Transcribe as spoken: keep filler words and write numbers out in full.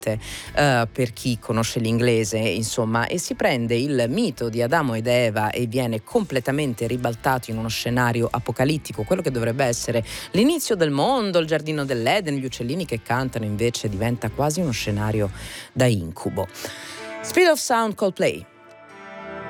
Uh, per chi conosce l'inglese, insomma, e si prende il mito di Adamo ed Eva e viene completamente ribaltato in uno scenario apocalittico. Quello che dovrebbe essere l'inizio del mondo, il giardino dell'Eden, gli uccellini che cantano, invece diventa quasi uno scenario da incubo. Speed of Sound, Coldplay.